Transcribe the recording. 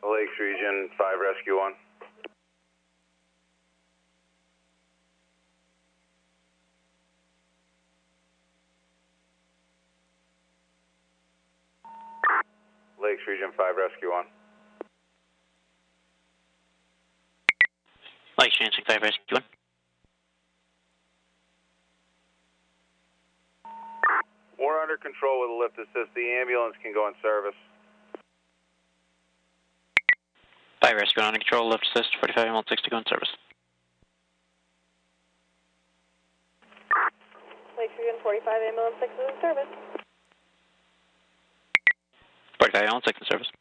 Lakes Region 5 Rescue 1. Lakes Region 5 Rescue 1. Lakes Region 5 Rescue 1. We're under control with a lift assist. The ambulance can go in service. 5 Rescue 1 under control, lift assist, 45 ambulance 6 to go in service. Lakes Region 45 ambulance 6 is in service. 45 ambulance 6 in service.